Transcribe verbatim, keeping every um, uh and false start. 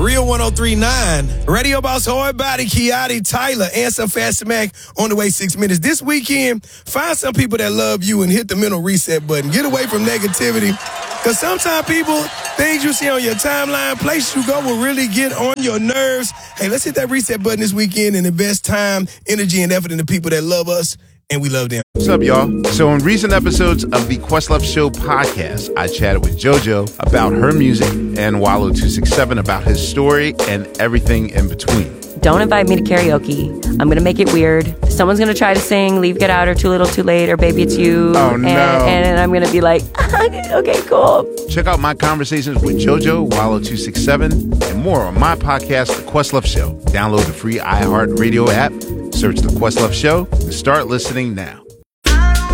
Real one oh three point nine. Radio Boss Hard Body, Kiati, Tyler, Answer Fast Mac on the way six minutes. This weekend, find some people that love you and hit the mental reset button. Get away from negativity. Because sometimes people, things you see on your timeline, places you go will really get on your nerves. Hey, let's hit that reset button this weekend and invest time, energy, and effort in the people that love us. And we love them. What's up, y'all? So in recent episodes of the Questlove Show podcast, I chatted with JoJo about her music and Wallo two six seven about his story and everything in between. Don't invite me to karaoke. I'm going to make it weird. Someone's going to try to sing Leave, Get Out, or Too Little, Too Late, or Baby It's You. Oh, no. And, and I'm going to be like, okay, cool. Check out my conversations with JoJo, Wallo two six seven, and more on my podcast, The Questlove Show. Download the free iHeartRadio app, search The Questlove Show, and start listening now.